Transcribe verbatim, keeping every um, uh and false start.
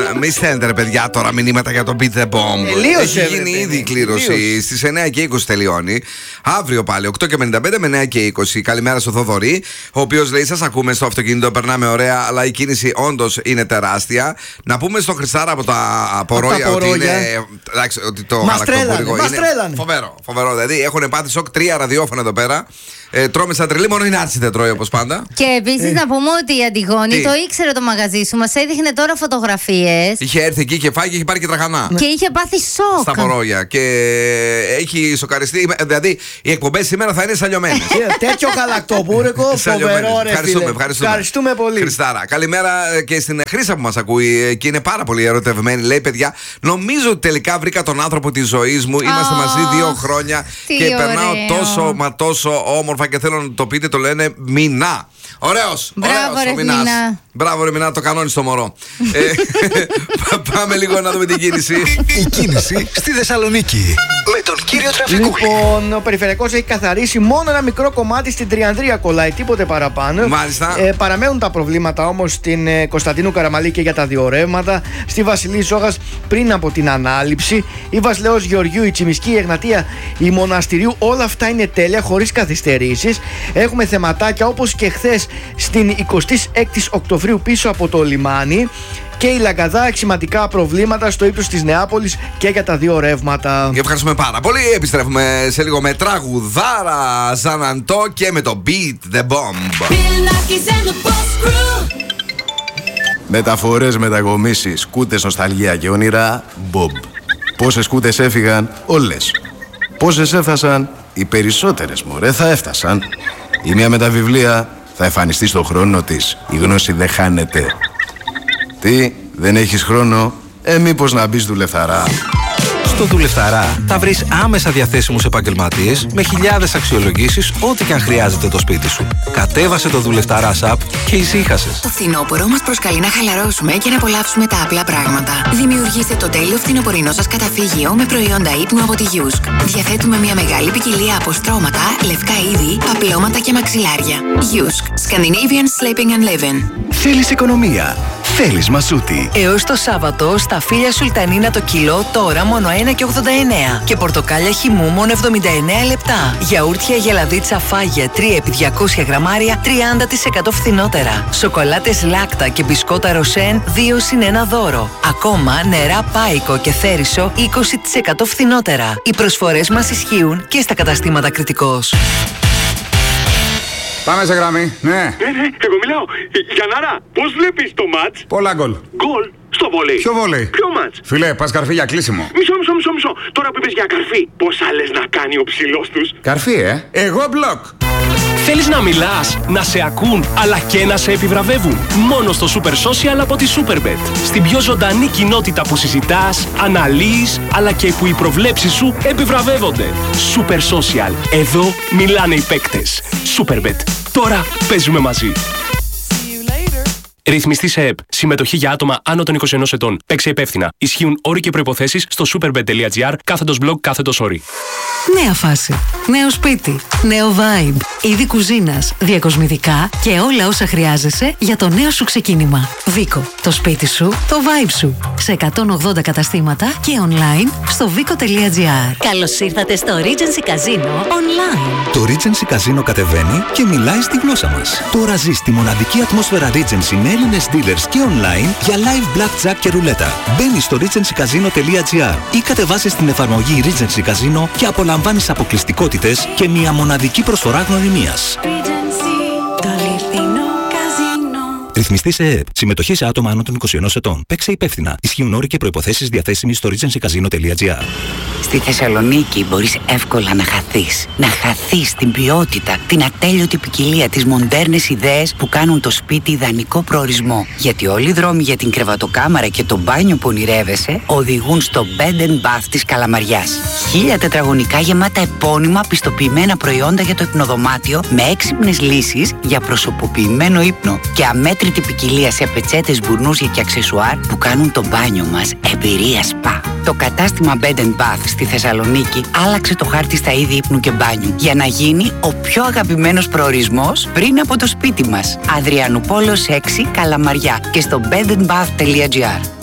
μη στέλνετε ρε παιδιά τώρα μηνύματα για το Beat the Bomb. Τελείωσε, έχει γίνει ήδη η κλήρωση. Στις εννιά και είκοσι τελειώνει. Αύριο πάλι οκτώ και πενήντα πέντε με εννιά και είκοσι. Καλημέρα στο Θοδωρή, ο οποίος λέει: σας ακούμε στο αυτοκίνητο, περνάμε ωραία, αλλά η κίνηση όντως είναι τεράστια. Να πούμε στο Χριστάρα από τα απορρόια ότι είναι. Εντάξει, ότι το γαλακτοπουρικό είναι φοβερό. Φοβερό. Δηλαδή έχουν πάθει σοκ τρία ραδιόφωνα εδώ πέρα. Ε, τρώμε σαν τρελή, μόνο η Νάτση δεν τρώει όπως πάντα. Και επίσης ε. να πούμε ότι η Αντιγόνη Τι? το ήξερε το μαγαζί σου, μας έδειχνε τώρα φωτογραφίες. Είχε έρθει εκεί, είχε φάει και είχε πάρει και τραχανά. Και είχε πάθει σοκ. Στα απορρόια. Και έχει σοκαριστεί. Δηλαδή οι εκπομπές σήμερα θα είναι σαλιωμένες. Τέτοιο γαλακτοπουρικό, φοβερό ρε ευχαριστούμε, φίλε. ευχαριστούμε. Ευχαριστούμε πολύ. Χριστάρα. Καλημέρα και στην Χρύσα που μας ακούει και είναι πάρα πολύ ερωτευμένη. Λέει: παιδιά, νομίζω ότι τελικά βρήκα τον άνθρωπο της ζωής μου. Είμαστε oh, μαζί δύο χρόνια και ωραίο. Περνάω τόσο μα τόσο όμορφα και θέλω να το πείτε, το λένε Μινά. Ωραίος! Μπράβο, ωραίος ρε, ο Μινάς. Μινά. Μπράβο, ρε Μινά, το κανόνι το μωρό. ε, πάμε λίγο να δούμε την κίνηση. Η κίνηση στη Θεσσαλονίκη. Με τον κύριο Τραφικούλη. Λοιπόν, ο περιφερειακός έχει καθαρίσει μόνο ένα μικρό κομμάτι στην Τριανδρία, κολλάει, τίποτε παραπάνω. Μάλιστα. Ε, παραμένουν τα προβλήματα όμως στην ε, Κωνσταντίνου Καραμαλή και για τα δύο ρεύματα. Στη Βασιλής Ζώγας πριν από την ανάληψη. Η Βασιλέως Γεωργιού, η Τσιμισκή, η Εγνατία, η Μοναστηρίου, όλα αυτά είναι τέλεια, χωρίς καθυστερήσεις. Έχουμε θεματάκια όπως και χθες στην εικοστή έκτη Οκτωβρίου πίσω από το λιμάνι. Και η Λαγκαδά έχει σημαντικά προβλήματα στο ύψος της Νεάπολης και για τα δύο ρεύματα. Και ευχαριστούμε πάρα πολύ. Επιστρέφουμε σε λίγο με τραγουδάρα Ζαναντό και με το Beat the Bomb. Μεταφορές, μετακομίσεις, σκούτες, νοσταλγία και όνειρα, Bob. Πόσες σκούτες έφυγαν, όλες. Πόσες έφτασαν, οι περισσότερες μωρέ θα έφτασαν. Η μία με τα βιβλία θα εμφανιστεί στον χρόνο της. Η γνώση δεν χάνεται. Τι, δεν έχεις χρόνο? Ε, μήπως να μπεις δουλευταρά. Στο Δουλευταρά θα βρεις άμεσα διαθέσιμους επαγγελματίες με χιλιάδες αξιολογήσεις ό,τι και αν χρειάζεται το σπίτι σου. Κατέβασε το Δουλευταρά app και ησύχασες. Το φθινόπωρο μας προσκαλεί να χαλαρώσουμε και να απολαύσουμε τα απλά πράγματα. Δημιουργήστε το τέλειο φθινοπορεινό σας καταφύγιο με προϊόντα ύπνου από τη Yusk. Διαθέτουμε μια μεγάλη ποικιλία από στρώματα, λευκά είδη, παπλώματα και μαξιλάρια. Yusk. Scandinavian Sleeping and Living. Θέλεις οικονομία? Θέλεις μασούτη? Έως το Σάββατο σταφύλια σουλτανίνα το κιλό τώρα μόνο ένα και ογδόντα εννέα και πορτοκάλια χυμού μόνο εβδομήντα εννέα λεπτά. Γιαούρτια γελαδίτσα φάγια τρία επί διακόσια γραμμάρια τριάντα τοις εκατό φθηνότερα. Σοκολάτες Λάκτα και μπισκότα Ροσέν δύο συν ένα δώρο. Ακόμα νερά Πάικο και Θέρισο είκοσι τοις εκατό φθηνότερα. Οι προσφορές μας ισχύουν και στα καταστήματα Κρητικός. Πάμε σε γραμμή, ναι. Ναι, ναι, εγώ μιλάω. Γιαννάρα, πώς βλέπεις το μάτς? Πολλά γκολ. Γκολ στο βόλεϊ. Ποιο βόλεϊ? Ποιο μάτς? Φίλε, πας καρφί για κλείσιμο. Μισό, μισό, μισό, μισό. Τώρα που είπες για καρφί, πόσα λες να κάνει ο ψηλός τους? Καρφί, ε. Εγώ μπλοκ. Θέλεις να μιλάς, να σε ακούν, αλλά και να σε επιβραβεύουν? Μόνο στο Super Social από τη Superbet. Στην πιο ζωντανή κοινότητα που συζητάς, αναλύεις, αλλά και που οι προβλέψεις σου επιβραβεύονται. Super Social. Εδώ μιλάνε οι παίκτες. Superbet. Τώρα παίζουμε μαζί. Ρυθμιστή σε ΕΠ. Συμμετοχή για άτομα άνω των είκοσι ενός ετών. Παίξε υπεύθυνα. Ισχύουν όροι και προϋποθέσεις στο superbet.gr κάθετος blog κάθετος όροι. Νέα φάση. Νέο σπίτι. Νέο vibe. Είδη κουζίνας. Διακοσμητικά και όλα όσα χρειάζεσαι για το νέο σου ξεκίνημα. Βίκο. Το σπίτι σου. Το vibe σου. Σε εκατόν ογδόντα καταστήματα και online στο vico.gr. Καλώς ήρθατε στο Regency Casino online. Το Regency Casino κατεβαίνει και μιλάει στη γλώσσα μας. Τώρα ζεις τη μοναδική ατμόσφαιρα Regency με Έλληνες dealers και online για live blackjack και ρουλέτα. Μπαίνεις στο regency casino τελεία gr ή κατεβάζεις την εφαρμογή Regency Casino και απολαμβάνεις αποκλειστικότητες και μια μοναδική προσφορά γνωριμίας. Ρυθμιστή σε ΕΕΠ. Συμμετοχή σε άτομα άνω των είκοσι ενός ετών. Παίξε υπεύθυνα. Ισχύουν όροι και προϋποθέσεις διαθέσιμοι στο regency casino τελεία gr. Στη Θεσσαλονίκη μπορείς εύκολα να χαθείς. Να χαθείς την ποιότητα, την ατέλειωτη ποικιλία, τις μοντέρνες ιδέες που κάνουν το σπίτι ιδανικό προορισμό. Γιατί όλοι οι δρόμοι για την κρεβατοκάμαρα και το μπάνιο που ονειρεύεσαι οδηγούν στο Bed and Bath της Καλαμαριάς. Χίλια τετραγωνικά γεμάτα επώνυμα πιστοποιημένα προϊόντα για το υπνοδωμάτιο με έξυπνες λύσεις για προσωποποιημένο ύπνο και αμέτρητη ποικιλία σε πετσέτες, μπουρνούζια και αξεσουάρ που κάνουν το μπάνιο μας εμπειρία σπα. Το κατάστημα Bed and Bath στη Θεσσαλονίκη άλλαξε το χάρτη στα είδη ύπνου και μπάνιου για να γίνει ο πιο αγαπημένος προορισμός πριν από το σπίτι μας. Αδριανουπόλος έξι Καλαμαριά και στο bed and bath τελεία gr.